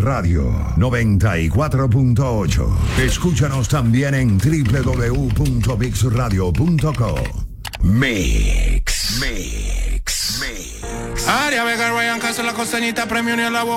Radio 94.8. Escúchanos también en www.mixradio.co. Mix. Aria Vega, Ryan Castro, la costeñita, premio ni a la boca.